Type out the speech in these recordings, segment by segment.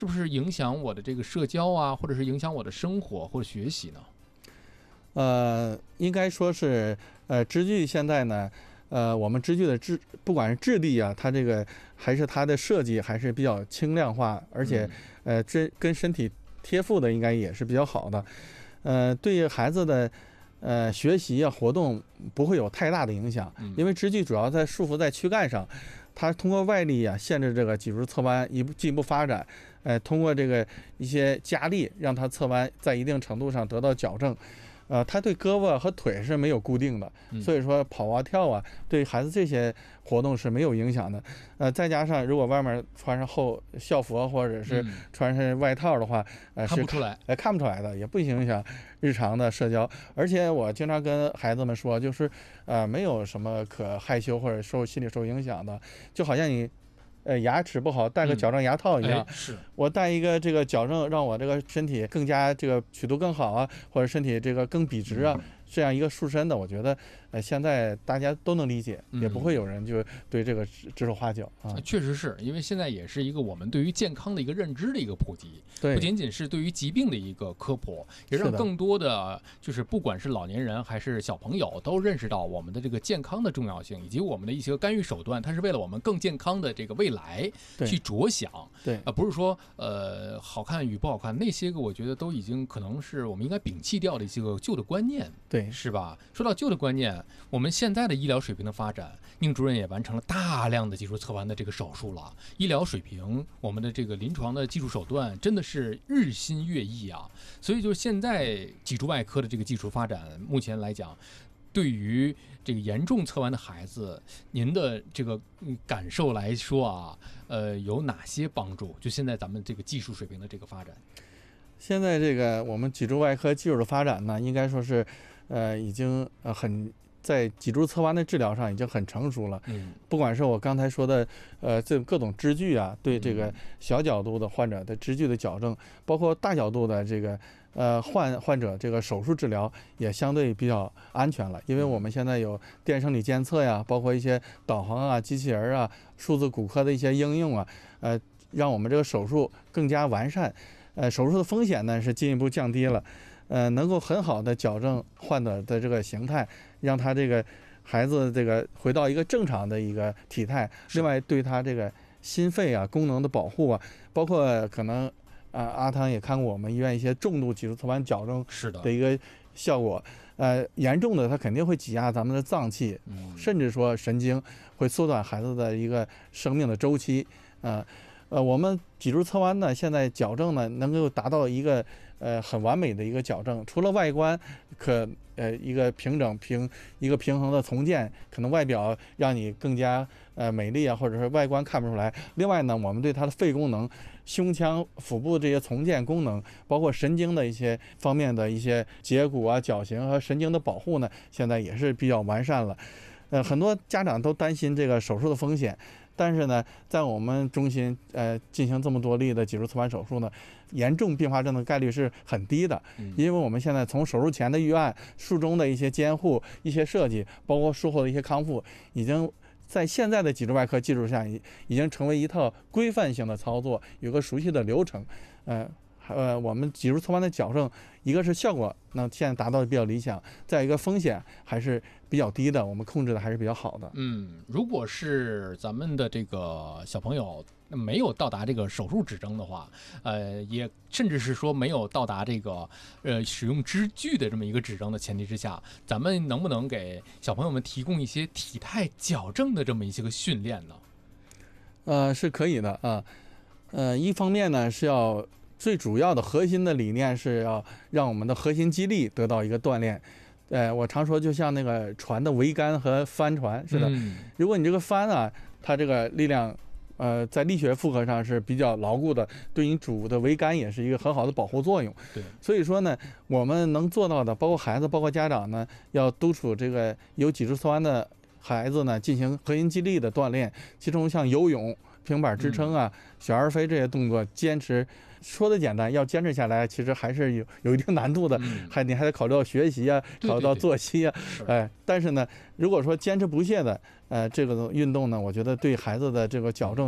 是不是影响我的这个社交啊，或者是影响我的生活或者学习呢？ 应该说是，支具现在呢，我们支具的不管是质地啊，它这个还是它的设计还是比较轻量化，而且，这跟身体贴附的应该也是比较好的，对于孩子的学习啊活动不会有太大的影响，因为支具主要在束缚在躯干上，它通过外力啊限制这个脊柱侧弯进一步发展，通过这个一些加力让它侧弯在一定程度上得到矫正。它对胳膊和腿是没有固定的，所以说跑啊跳啊，对孩子这些活动是没有影响的。再加上如果外面穿上校服或者是穿上外套的话， 看不出来， 看不出来的，也不影响日常的社交。而且我经常跟孩子们说，就是没有什么可害羞或者心理受影响的，就好像你。牙齿不好，戴个矫正牙套一样。 是我戴一个这个矫正，让我这个身体更加这个曲度更好啊，或者身体这个更笔直啊，这样一个塑身的，我觉得现在大家都能理解，也不会有人就对这个指手画脚啊。 确实是因为现在也是一个我们对于健康的一个认知的一个普及， 对， 不仅仅是对于疾病的一个科普，也让更多的就是不管是老年人还是小朋友都认识到我们的这个健康的重要性，以及我们的一些干预手段，它是为了我们更健康的这个未来去着想。 对不是说好看与不好看那些个，我觉得都已经可能是我们应该摒弃掉的一些个旧的观念， 对， 是吧？说到旧的观念，我们现在的医疗水平的发展，宁主任也完成了大量的脊柱侧弯的这个手术了。医疗水平，我们的这个临床的技术手段真的是日新月异啊。所以就是现在脊柱外科的这个技术发展，目前来讲，对于这个严重侧弯的孩子，您的这个感受来说啊，有哪些帮助？就现在咱们这个技术水平的这个发展， 现在这个我们脊柱外科技术的发展呢，应该说是，已经在脊柱侧弯的治疗上已经很成熟了。不管是我刚才说的，这各种支具啊，对这个小角度的患者的支具的矫正，包括大角度的这个患者这个手术治疗也相对比较安全了，因为我们现在有电生理监测呀，包括一些导航啊、机器人啊、数字骨科的一些应用啊，让我们这个手术更加完善。手术的风险呢是进一步降低了。能够很好的矫正患者的这个形态，让他这个孩子这个回到一个正常的一个体态。另外，对他这个心肺啊功能的保护啊，包括可能阿汤也看过我们医院一些重度脊柱侧弯矫正的一个效果。严重的它肯定会挤压咱们的脏器，甚至说神经，会缩短孩子的一个生命的周期。我们脊柱侧弯呢，现在矫正呢能够达到一个很完美的一个矫正，除了外观一个一个平衡的重建，可能外表让你更加美丽啊，或者是外观看不出来。另外呢，我们对它的肺功能、胸腔、腹部这些重建功能，包括神经的一些方面的一些节骨啊、矫形和神经的保护呢，现在也是比较完善了。很多家长都担心这个手术的风险，但是呢，在我们中心进行这么多例的脊柱侧弯手术呢，严重并发症的概率是很低的，因为我们现在从手术前的预案、术中的一些监护、一些设计，包括术后的一些康复，已经在现在的脊柱外科技术上已经成为一套规范性的操作，有个熟悉的流程。我们脊柱侧弯的矫正，一个是效果现在达到的比较理想，再一个风险还是比较低的，我们控制的还是比较好的。 如果是咱们的这个小朋友没有到达这个手术指征的话，也甚至是说没有到达这个使用支具的这么一个指征的前提之下，咱们能不能给小朋友们提供一些体态矫正的这么一些个训练呢？ 是可以的啊。一方面呢是要最主要的核心的理念是要让我们的核心肌力得到一个锻炼。我常说就像那个船的桅杆和帆船似的，如果你这个帆啊，它这个力量在力学负荷上是比较牢固的，对你主的桅杆也是一个很好的保护作用。 对， 所以说呢，我们能做到的，包括孩子，包括家长呢，要督促这个有脊柱侧弯的孩子呢进行核心肌力的锻炼，其中像游泳、平板支撑啊、小儿飞这些动作，坚持说的简单，要坚持下来，其实还是有一定难度的。你还得考虑到学习啊，考虑到作息啊。但是呢，如果说坚持不懈的这个运动呢，我觉得对孩子的这个矫正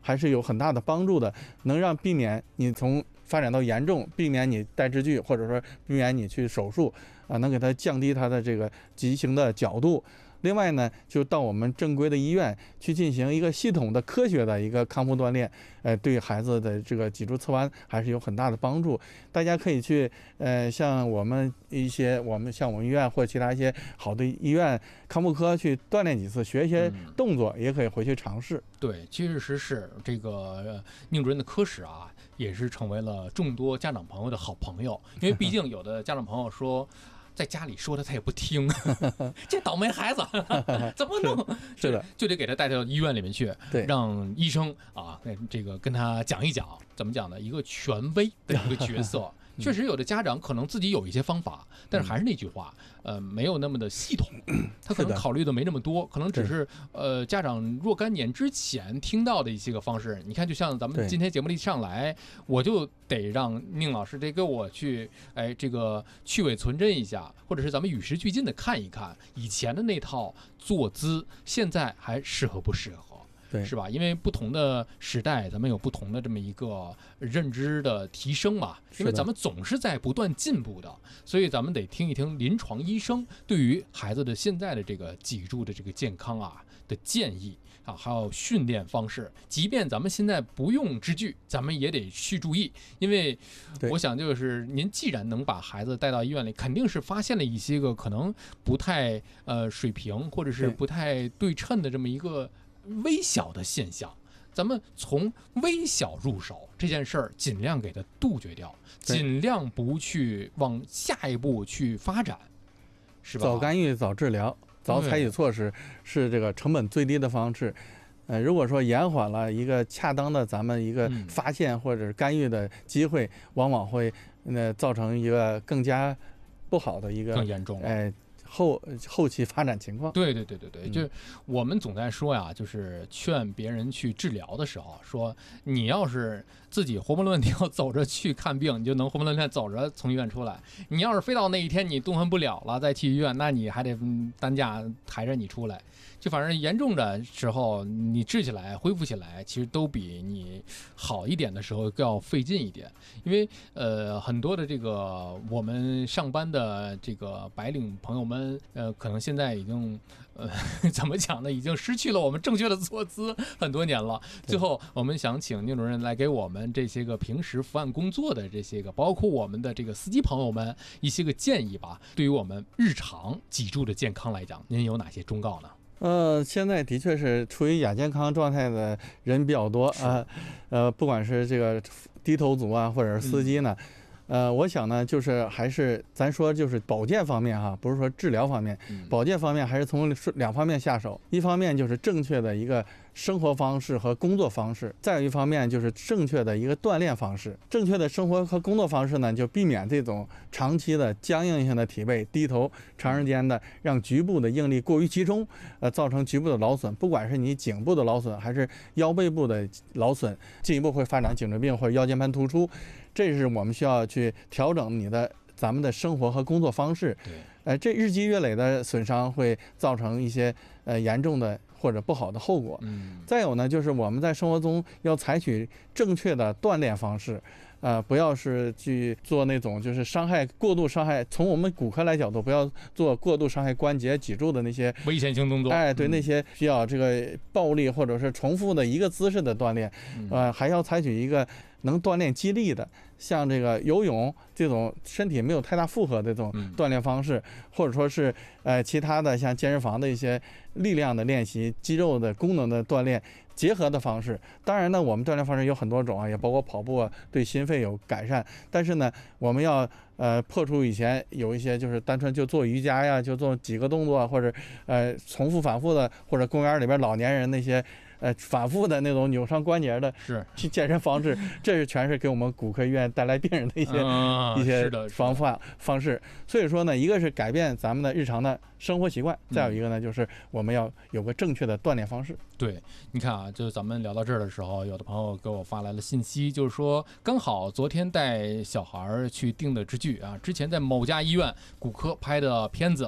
还是有很大的帮助的，能让避免你从发展到严重，避免你带支具，或者说避免你去手术啊，能给它降低它的这个畸形的角度。另外呢，就到我们正规的医院去进行一个系统的科学的一个康复锻炼，对孩子的这个脊柱侧弯还是有很大的帮助。大家可以去像我们医院或其他一些好的医院康复科去锻炼几次，学一些动作，也可以回去尝试。 对，确实是这个宁主任的科室啊，也是成为了众多家长朋友的好朋友，因为毕竟有的家长朋友说。在家里说的他也不听，这倒霉孩子怎么弄？ 是的， 就得给他带到医院里面去， 对， 让医生啊，这个跟他讲一讲，怎么讲呢？一个权威的一个角色。确实，有的家长可能自己有一些方法，但是还是那句话，没有那么的系统，他可能考虑的没那么多，可能只是家长若干年之前听到的一些个方式。你看，就像咱们今天节目里上来，我就得让宁老师给我去，这个去伪存真一下，或者是咱们与时俱进的看一看以前的那套坐姿，现在还适合不适合？ 对， 是吧？因为不同的时代，咱们有不同的这么一个认知的提升嘛。因为咱们总是在不断进步的，所以咱们得听一听临床医生对于孩子的现在的这个脊柱的这个健康啊的建议啊，还有训练方式。即便咱们现在不用支具，咱们也得去注意，因为我想就是您既然能把孩子带到医院里，肯定是发现了一些个可能不太水平或者是不太对称的这么一个微小的现象，咱们从微小入手这件事儿，尽量给它杜绝掉，尽量不去往下一步去发展，是吧？ 早干预、早治疗、早采取措施是这个成本最低的方式。如果说延缓了一个恰当的咱们一个发现或者是干预的机会，往往会造成一个更加不好的一个更严重后期发展情况。 对，就是我们总在说呀，就是劝别人去治疗的时候，说你要是自己活蹦乱跳走着去看病，你就能活蹦乱跳走着从医院出来。你要是非到那一天你动弹不了了再去医院，那你还得担架抬着你出来。就反正严重的时候，你治起来、恢复起来，其实都比你好一点的时候要费劲一点。因为很多的这个我们上班的这个白领朋友们，可能现在已经怎么讲呢？已经失去了我们正确的坐姿很多年了。最后，我们想请宁主任来给我们这些个平时伏案工作的这些个，包括我们的这个司机朋友们一些个建议吧。对于我们日常脊柱的健康来讲，您有哪些忠告呢？ 现在的确是处于亚健康状态的人比较多啊，不管是这个低头族啊，或者是司机呢，我想呢，就是还是咱说就是保健方面哈，不是说治疗方面，保健方面还是从两方面下手。一方面就是正确的一个生活方式和工作方式，再有一方面就是正确的一个锻炼方式。正确的生活和工作方式呢，就避免这种长期的僵硬性的体位、低头，长时间的让局部的应力过于集中，造成局部的劳损。不管是你颈部的劳损还是腰背部的劳损，进一步会发展颈椎病或者腰间盘突出。这是我们需要去调整咱们的生活和工作方式。这日积月累的损伤会造成一些严重的或者不好的后果。再有呢，就是我们在生活中要采取正确的锻炼方式，不要是去做那种就是过度伤害，从我们骨科来角度，不要做过度伤害关节、脊柱的那些危险性动作。 对，那些需要这个暴力或者是重复的一个姿势的锻炼，还要采取一个能锻炼肌力的，像这个游泳这种身体没有太大负荷的这种锻炼方式，或者说是其他的像健身房的一些力量的练习、肌肉的功能的锻炼结合的方式。当然呢，我们锻炼方式有很多种啊，也包括跑步啊，对心肺有改善。但是呢，我们要破除以前有一些就是单纯就做瑜伽呀，就做几个动作，或者重复反复的，或者公园里边老年人那些反复的那种扭伤关节的去健身方式，这是全是给我们骨科医院带来病人的一些方式。所以说呢，一个是改变咱们的日常的生活习惯，再有一个呢，就是我们要有个正确的锻炼方式。 对，你看啊，就是咱们聊到这儿的时候，有的朋友给我发来了信息，就是说刚好昨天带小孩去订的支具啊，之前在某家医院骨科拍的片子，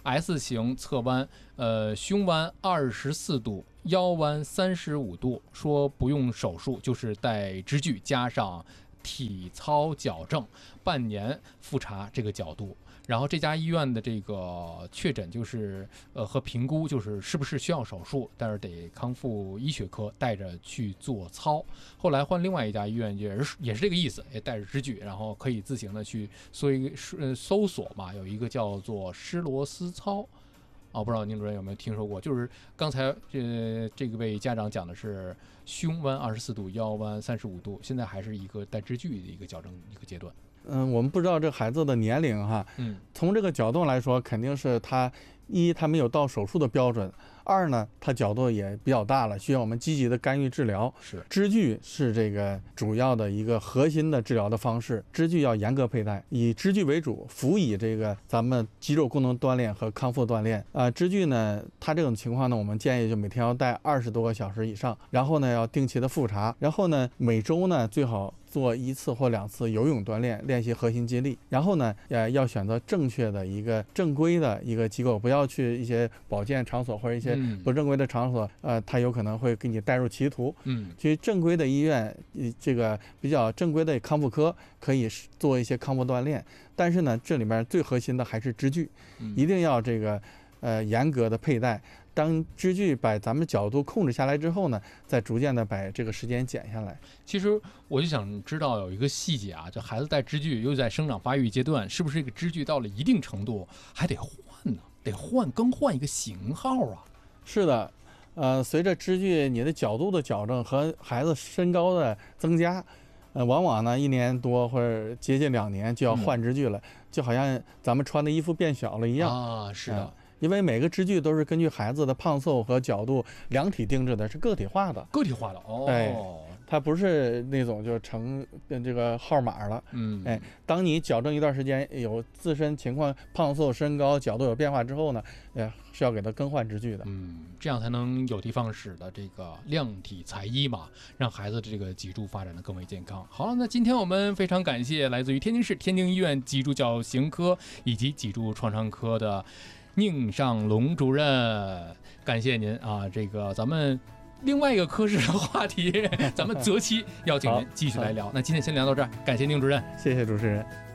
S 型侧弯，胸弯24度，腰弯35度，说不用手术，就是带支具加上体操矫正，半年复查这个角度。然后这家医院的这个确诊就是和评估就是是不是需要手术，但是得康复医学科带着去做操。后来换另外一家医院也是这个意思，也带着支具，然后可以自行的去搜索嘛，有一个叫做施罗斯操。不知道宁主任有没有听说过？就是刚才这个位家长讲的是胸弯24度，腰弯35度，现在还是一个带支具的一个矫正一个阶段。 我们不知道这孩子的年龄哈，从这个角度来说，肯定是他没有到手术的标准，二呢，他角度也比较大了，需要我们积极的干预治疗。 是支具是这个主要的一个核心的治疗的方式，支具要严格佩戴，以支具为主，辅以这个咱们肌肉功能锻炼和康复锻炼。支具呢，它这种情况呢，我们建议就每天要戴20多个小时以上，然后呢要定期的复查，然后呢每周呢最好做1次或2次游泳锻炼，练习核心肌力。然后呢，要选择正确的一个正规的一个机构，不要去一些保健场所或者一些不正规的场所，它有可能会给你带入歧途。去正规的医院，这个比较正规的康复科可以做一些康复锻炼，但是呢，这里面最核心的还是支具，一定要这个严格的佩戴。当支具把咱们角度控制下来之后呢，再逐渐的把这个时间减下来。 其实我就想知道有一个细节啊，这孩子戴支具又在生长发育阶段，是不是这个支具到了一定程度还得换呢？得更换一个型号啊？ 是的，随着支具你的角度的矫正和孩子身高的增加，往往呢1年多或者接近2年就要换支具了，就好像咱们穿的衣服变小了一样啊。是的。 因为每个支具都是根据孩子的胖瘦和角度量体定制的，是个体化的。它不是那种就成这个号码了。当你矫正一段时间，有自身情况、胖瘦、身高、角度有变化之后呢，是要给它更换支具的。 这样才能有的放矢的这个量体裁衣嘛，让孩子这个脊柱发展的更为健康。好了，那今天我们非常感谢来自于天津市天津医院脊柱矫形科以及脊柱创伤科的宁尚龙主任，感谢您啊！这个咱们另外一个科室的话题，咱们择期邀请您继续来聊。那今天先聊到这儿，感谢宁主任， 谢谢主持人。